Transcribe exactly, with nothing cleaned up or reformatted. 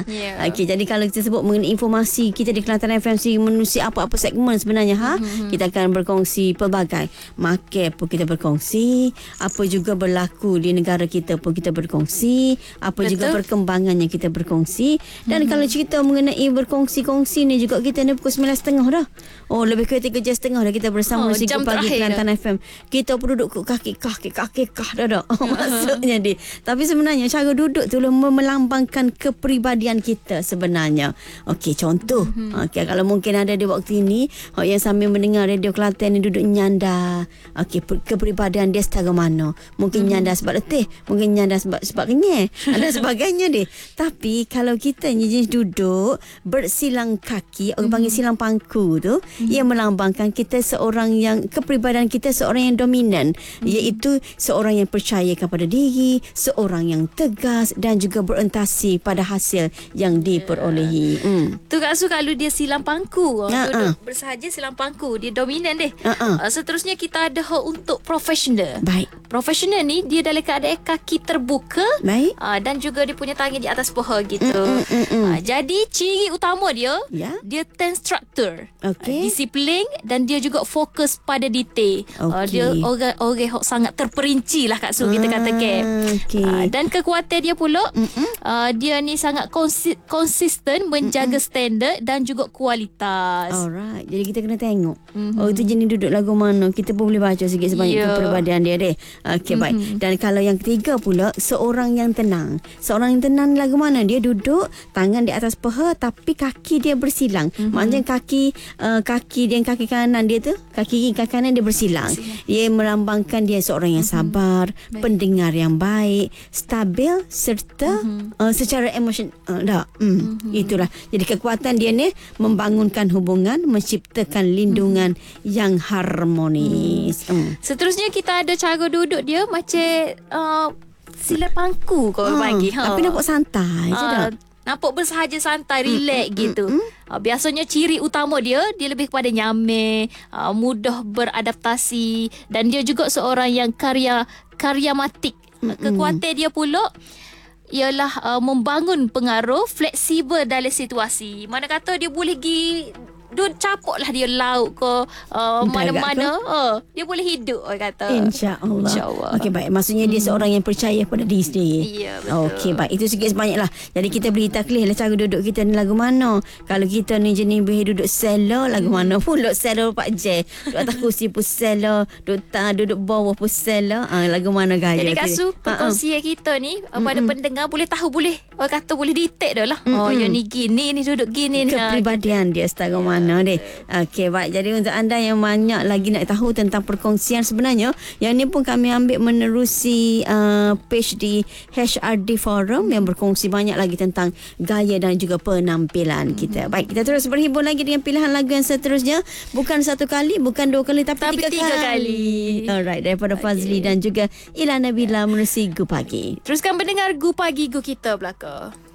lah. Yeah. Okey, jadi kalau kita sebut mengenai informasi kita di Kelantan F M C menerusi apa-apa segmen sebenarnya ha, mm-hmm. kita akan berkongsi pelbagai. Market pun kita berkongsi, apa juga berlaku di negara kita pun kita berkongsi, apa Betul. juga perkembangannya kita berkongsi. Dan mm-hmm. kalau cerita mengenai berkongsi-kongsi ni juga kita ni pukul sembilan tiga puluh dah. Oh, lebih kurang tiga jam setengah dah kita bersama oh, si Pagi Kelantan dah. F M. Kita pun duduk kaki kaki kaki kah dah dah. Oh, maksudnya dia. Tapi sebenarnya cara duduk tu melambangkan kepribadian kita sebenarnya. Okey, contoh. Mm-hmm. Okey, kalau mungkin ada di waktu ini yang sambil mendengar radio Kelantan ni duduk nyanda. Okey, kepribadian dia secara mana? Mungkin mm-hmm. nyanda sebab letih, mungkin nyanda sebab sebab kenyang, ada sebagainya dia. Tapi kalau kita ni jenis duduk bersilang kaki, orang mm-hmm. panggil silang pangku tu, mm-hmm. ia melambangkan kita seorang yang kepribadian kita seorang yang dominan, mm-hmm. iaitu seorang yang percaya kepada diri, seorang yang tegas dan juga berorientasi pada hasil yang diperolehi. Mm. Tu Kak Su, kalau dia silang pangku, uh-uh. duduk bersahaja silang pangku, dia dominan deh. Uh-uh. Uh, seterusnya kita ada untuk profesional. Baik. Profesional ni dia dalam keadaan kaki terbuka. Baik. Uh, dan juga dia punya tangan di atas paha gitu. Mm, mm, mm, mm. Uh, jadi ciri utama dia, yeah. dia ten structure. Okay. Uh, disiplin dan dia juga fokus pada detail. Okay. Uh, dia orang-orang yang sangat terperinci lah Kak Su, kita kata ke. Okay. Uh, dan kekuatan dia pula, uh, dia ni sangat konsi- konsisten menjaga Mm-mm. standard dan juga kualitas. Alright. Jadi kita kena tengok. Mm-hmm. Oh, itu jenis duduk lagu mana. Kita pun boleh baca sikit sebanyak yeah. kepribadian dia deh. Okey, mm-hmm. baik. Dan kalau yang ketiga pula, seorang yang tenang. Seorang yang tenang lagu mana? Dia duduk, tangan di atas paha tapi kaki dia bersilang. Mm-hmm. Maksudnya kaki uh, kaki dia, kaki kanan dia tu, kaki kiri, kaki kanan dia bersilang. bersilang. Dia melambangkan dia seorang yang mm-hmm. sabar, baik. pendengar yang baik, stabil serta mm-hmm. uh, secara emosi uh, dah. Mm, mm-hmm. Itulah. Jadi kekuatan dia ni membangunkan hubungan, menciptakan lindungan mm-hmm. yang harmonis. Mm. Mm. Seterusnya kita ada cara duduk dia macam uh, silat pangku kau ha, bagi. Ha. Tapi nampak santai je dah. Nampak bersahaja santai, relax mm, gitu. Mm, mm. Uh, biasanya ciri utama dia, dia lebih kepada nyamik, uh, mudah beradaptasi dan dia juga seorang yang karya karyamatik. Mm, Kekuatan mm. dia pula ialah uh, membangun pengaruh, fleksibel dalam situasi. Mana kata dia boleh pergi dia capok lah dia laut ke uh, mana-mana uh, dia boleh hidup orang kata. InsyaAllah. InsyaAllah. Okey, baik. Maksudnya dia hmm. seorang yang percaya pada diri sendiri. Ya, betul. Okey, baik. Itu sikit sebanyak lah. Jadi kita beri taklih lah cara duduk kita ni lagu mana. Kalau kita ni jenis boleh duduk selo, lagu hmm. mana pun duduk selo Pak J. Duduk atas kursi pun selo, duduk, ta, duduk bawah pun selo. Ha, lagu mana gaya. Jadi Kak Su, perkongsian kita ni hmm. pada pendengar boleh tahu, boleh orang kata boleh detect dah lah. Hmm. Oh, yang ni gini, ni duduk gini. Kepribadian dia setara mana. Mana deh. Okey, baik. Jadi untuk anda yang banyak lagi nak tahu tentang perkongsian sebenarnya, yang ni pun kami ambil menerusi uh, page di H R D Forum yang berkongsi banyak lagi tentang gaya dan juga penampilan kita. Baik, kita terus berhibur lagi dengan pilihan lagu yang seterusnya. Bukan satu kali, bukan dua kali, tapi, tapi tiga, tiga kali. kali. Alright, daripada okay. Fazli dan juga Ila Nabila menerusi Gu Pagi. Teruskan mendengar Gu Pagi Gu kita belaka.